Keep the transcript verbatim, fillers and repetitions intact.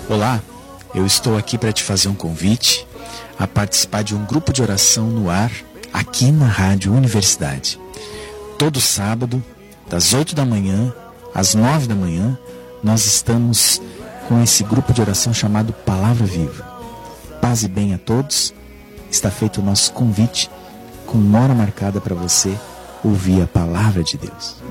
Olá, eu estou aqui para te fazer um convite a participar de um grupo de oração no ar aqui na Rádio Universidade. Todo sábado, das oito da manhã às nove da manhã, nós estamos com esse grupo de oração chamado Palavra Viva. Paz e bem a todos. Está feito o nosso convite com uma hora marcada para você ouvir a Palavra de Deus.